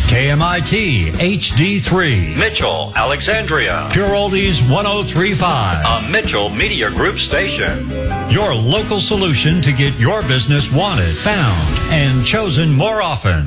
KMIT HD3. Mitchell, Alexandria. Pure Oldies 1035. A Mitchell Media Group station. Your local solution to get your business wanted, found, and chosen more often.